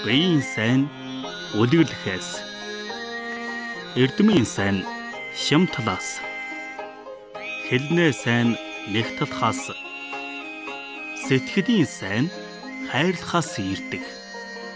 биеийн сайн үлэглэхээс, эрдмийн сайн шимтлаас, хэлнээ сайн нэгтлахаас, сэтгэлийн сайн хайрлахаас ирдэг.